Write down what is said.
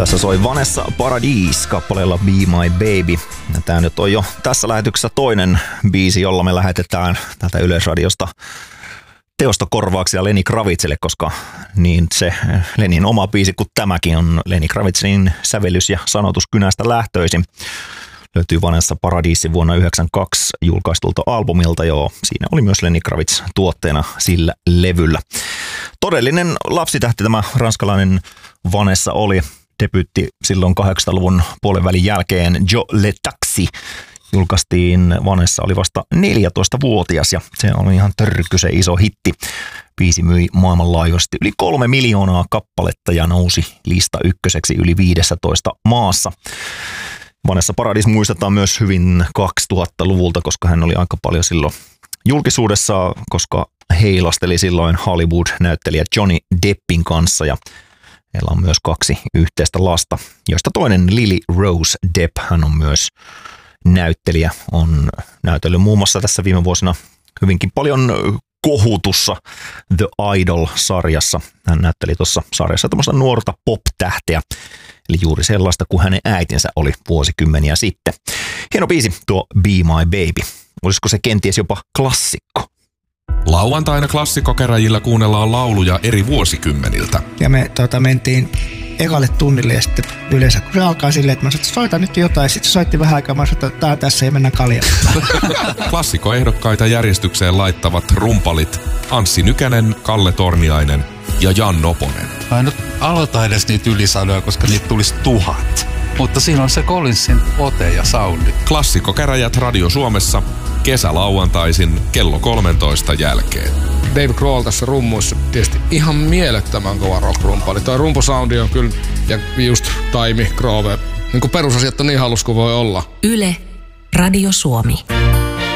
Tässä soi Vanessa Paradis kappaleella Be My Baby. Ja tää nyt on jo tässä lähetyksessä toinen biisi, jolla me lähetetään tältä Yleisradiosta teostokorvauksia Lenny Kravitzille, koska niin se Lenin oma biisi kuin tämäkin on Lenny Kravitzin sävellys- ja sanotuskynästä lähtöisin. Löytyy Vanessa Paradis vuonna 1992 julkaistulta albumilta, joo. Siinä oli myös Lenny Kravitz tuotteena sillä levyllä. Todellinen lapsitähti tämä ranskalainen Vanessa oli. Debyytti silloin 80-luvun puolenvälin jälkeen Jo Le Taxi julkaistiin. Vanessa oli vasta 14-vuotias ja se oli ihan törkysen iso hitti. Biisi myi maailmanlaajuisesti yli 3 miljoonaa kappaletta ja nousi lista ykköseksi yli 15 maassa. Vanessa Paradis muistetaan myös hyvin 2000-luvulta, koska hän oli aika paljon silloin julkisuudessa, koska heilasteli silloin Hollywood-näyttelijä Johnny Deppin kanssa ja heillä on myös 2 yhteistä lasta, joista toinen Lily Rose Depp, hän on myös näyttelijä, on näytellyt muun muassa tässä viime vuosina hyvinkin paljon kohutussa The Idol-sarjassa. Hän näytteli tuossa sarjassa tämmöistä nuorta pop-tähteä, eli juuri sellaista kuin hänen äitinsä oli vuosikymmeniä sitten. Hieno biisi tuo Be My Baby. Olisiko se kenties jopa klassikko? Lauantaina klassikkokeräjillä kuunnellaan lauluja eri vuosikymmeniltä. Ja me mentiin ekalle tunnille ja sitten yleensä kun se alkaa silleen, että mä sanoin, että soita nyt jotain. Sitten se soitti vähän aikaa, mä sanoin, että tää on tässä ja mennään kaljalle. Klassikkoehdokkaita järjestykseen laittavat rumpalit Anssi Nykänen, Kalle Torniainen ja Jan Noponen. Mä en nyt aloita edes niitä ylisanoja, koska niitä tulisi 1000. Mutta siinä on se Collinsin ote ja soundi. Klassikkokäräjät Radio Suomessa kesälauantaisin kello 13 jälkeen. Dave Grohl tässä rummuissa tietysti ihan mielettömän kova rock-rumpali. Toi rumpusoundi on kyllä, ja just Taimi, Grove, niin kuin perusasiat on niin halus kuin voi olla. Yle, Radio Suomi.